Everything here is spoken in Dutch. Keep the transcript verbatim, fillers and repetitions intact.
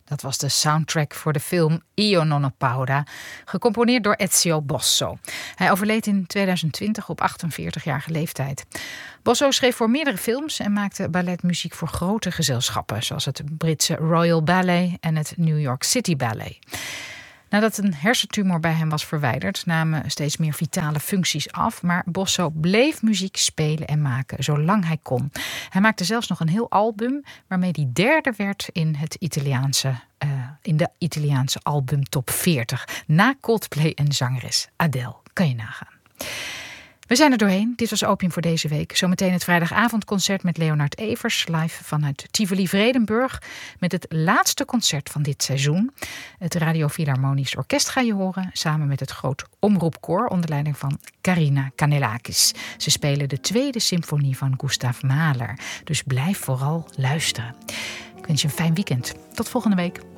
Dat was de soundtrack voor de film Io non ho paura, gecomponeerd door Ezio Bosso. Hij overleed in tweeduizend twintig op achtenveertigjarige leeftijd. Bosso schreef voor meerdere films en maakte balletmuziek voor grote gezelschappen, zoals het Britse Royal Ballet en het New York City Ballet. Nadat een hersentumor bij hem was verwijderd, namen steeds meer vitale functies af. Maar Bosso bleef muziek spelen en maken zolang hij kon. Hij maakte zelfs nog een heel album waarmee hij derde werd in, het Italiaanse, uh, in de Italiaanse albumtop veertig. Na Coldplay en zangeres Adele. Kan je nagaan. We zijn er doorheen. Dit was Opium voor deze week. Zometeen het vrijdagavondconcert met Leonard Evers, live vanuit Tivoli Vredenburg, met het laatste concert van dit seizoen. Het Radio Philharmonisch Orkest ga je horen, samen met het Groot Omroepkoor onder leiding van Karina Kanellakis. Ze spelen de tweede symfonie van Gustav Mahler. Dus blijf vooral luisteren. Ik wens je een fijn weekend. Tot volgende week.